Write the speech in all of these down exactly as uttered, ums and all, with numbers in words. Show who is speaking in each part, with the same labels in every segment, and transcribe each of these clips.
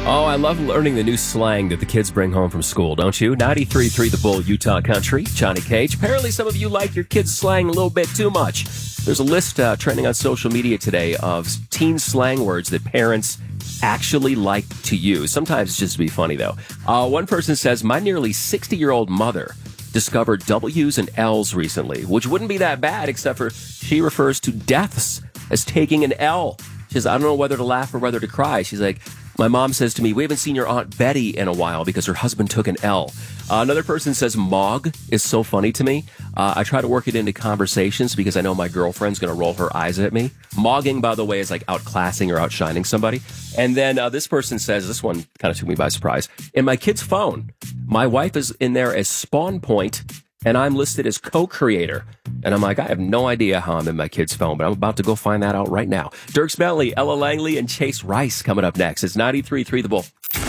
Speaker 1: Oh, I love learning the new slang that the kids bring home from school, don't you? ninety-three point three The Bull, Utah Country, Johnny Cage. Apparently some of you like your kids' slang a little bit too much. There's a list uh, trending on social media today of teen slang words that parents actually like to use. Sometimes it's just to be funny, though. Uh, one person says, my nearly sixty-year-old mother discovered W's and L's recently, which wouldn't be that bad, except for she refers to deaths as taking an L. She says, I don't know whether to laugh or whether to cry. She's like, my mom says to me, we haven't seen your Aunt Betty in a while because her husband took an L. Uh, another person says, Mog is so funny to me. Uh, I try to work it into conversations because I know my girlfriend's going to roll her eyes at me. Mogging, by the way, is like outclassing or outshining somebody. And then uh, this person says, this one kind of took me by surprise. In my kid's phone, my wife is in there as Spawn Point, and I'm listed as co-creator. And I'm like, I have no idea how I'm in my kid's phone, but I'm about to go find that out right now. Dirks Bentley, Ella Langley, and Chase Rice coming up next. It's ninety-three point three The Bull.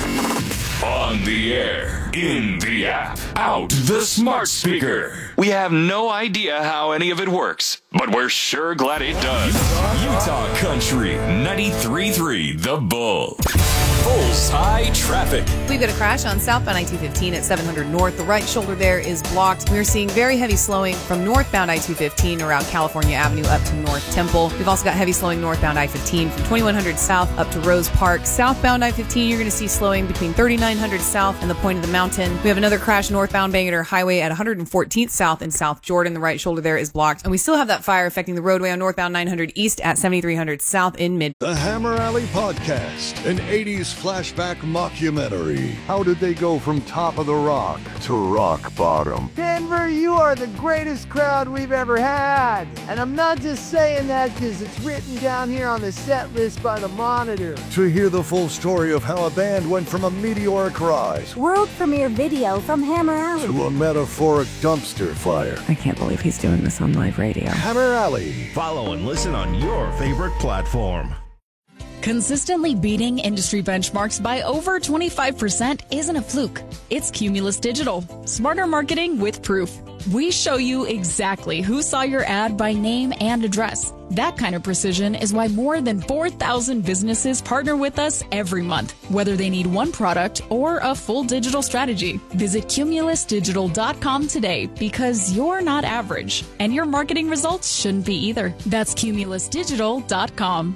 Speaker 2: On the air, in the app, out the smart speaker. We have no idea how any of it works, but we're sure glad it does. Utah Country, ninety-three point three The Bull. Bullseye traffic.
Speaker 3: We've got a crash on southbound I two fifteen at seven hundred North. The right shoulder there is blocked. We're seeing very heavy slowing from northbound I two fifteen around California Avenue up to North Temple. We've also got heavy slowing northbound I fifteen from twenty-one hundred South up to Rose Park. Southbound I fifteen, you're going to see slowing between thirty-nine hundred South and the point of the mountain. We have another crash northbound Bangerter Highway at one hundred fourteenth South in South Jordan. The right shoulder there is blocked. And we still have that fire affecting the roadway on northbound nine hundred East at seventy-three hundred South in Mid.
Speaker 4: The Hammer Alley Podcast, an eighties flashback mockumentary. How did they go from top of the rock to rock bottom?
Speaker 5: Denver, you are the greatest crowd we've ever had. And I'm not just saying that because it's written down here on the set list by the Monitor.
Speaker 4: To hear the full story of how a band went from a meteoric rise,
Speaker 6: world premiere video from Hammer Alley,
Speaker 4: to a metaphoric dumpster fire.
Speaker 7: I can't believe he's doing this on live radio.
Speaker 4: Hammer Alley.
Speaker 8: Follow and listen on your favorite platform.
Speaker 9: Consistently beating industry benchmarks by over twenty-five percent isn't a fluke. It's Cumulus Digital. Smarter marketing with proof. We show you exactly who saw your ad by name and address. That kind of precision is why more than four thousand businesses partner with us every month, whether they need one product or a full digital strategy. Visit cumulus digital dot com today because you're not average, and your marketing results shouldn't be either. That's cumulus digital dot com.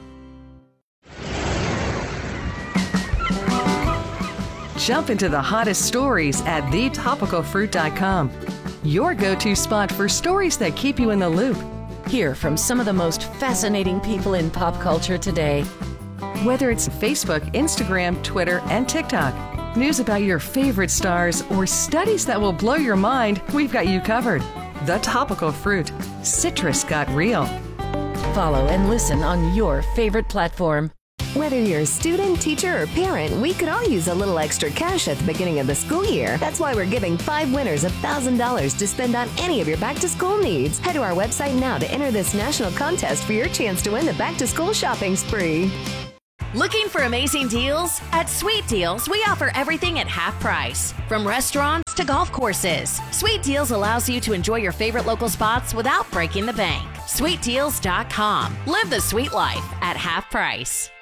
Speaker 7: Jump into the hottest stories at the topical fruit dot com. Your go-to spot for stories that keep you in the loop.
Speaker 10: Hear from some of the most fascinating people in pop culture today.
Speaker 7: Whether it's Facebook, Instagram, Twitter, and TikTok, news about your favorite stars, or studies that will blow your mind, we've got you covered. The Topical Fruit. Citrus got real.
Speaker 10: Follow and listen on your favorite platform.
Speaker 11: Whether you're a student, teacher, or parent, we could all use a little extra cash at the beginning of the school year. That's why we're giving five winners one thousand dollars to spend on any of your back-to-school needs. Head to our website now to enter this national contest for your chance to win the back-to-school shopping spree.
Speaker 12: Looking for amazing deals? At Sweet Deals, we offer everything at half price. From restaurants to golf courses, Sweet Deals allows you to enjoy your favorite local spots without breaking the bank. sweet deals dot com. Live the sweet life at half price.